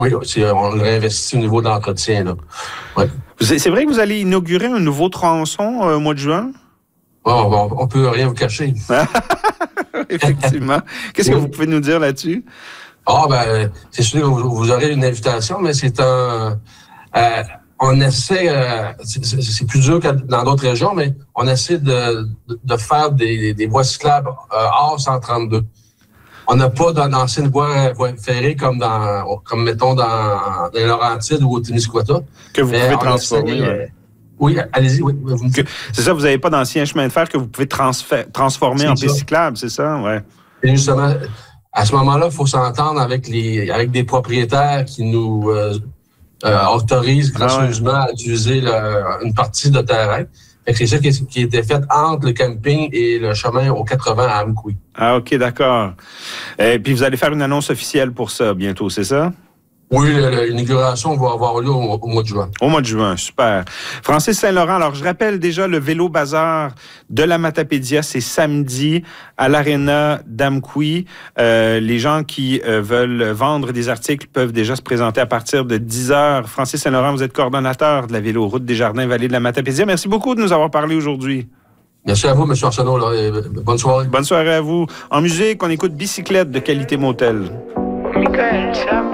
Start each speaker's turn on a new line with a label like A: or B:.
A: Oui, on réinvestit au niveau de l'entretien, là. Ouais.
B: C'est vrai que vous allez inaugurer un nouveau tronçon au mois de juin?
A: On peut rien vous cacher.
B: Effectivement. Qu'est-ce que vous pouvez nous dire là-dessus?
A: C'est sûr que vous aurez une invitation, mais on essaie, c'est plus dur que dans d'autres régions, mais on essaie de faire des voies cyclables hors 132. On n'a pas d'anciennes voies ferrées comme mettons dans les Laurentides ou au Témiscouata.
B: Que vous pouvez transformer.
A: Oui, allez-y. Oui,
B: c'est ça, vous n'avez pas d'anciens chemins de fer que vous pouvez transformer en piste cyclable, c'est ça? Ouais.
A: Et justement, à ce moment-là, il faut s'entendre avec des propriétaires qui nous autorisent gracieusement à utiliser une partie de terrain. Fait que c'est ça qui était fait entre le camping et le chemin au 80 à Amqui.
B: Ah, OK, d'accord. Et puis vous allez faire une annonce officielle pour ça bientôt, c'est ça?
A: Oui, l'inauguration va avoir lieu au mois de juin.
B: Au mois de juin, super. Francis Saint-Laurent, alors je rappelle déjà le vélo bazar de la Matapédia, c'est samedi à l'Arena d'Amqui. Les gens qui veulent vendre des articles peuvent déjà se présenter à partir de 10h. Francis Saint-Laurent, vous êtes coordonnateur de la Vélo-Route des Jardins-Vallée de la Matapédia. Merci beaucoup de nous avoir parlé aujourd'hui.
A: Merci à vous, M. Arsenault. Bonne soirée.
B: Bonne soirée à vous. En musique, on écoute Bicyclette de Qualité Motel.
C: Michael, ça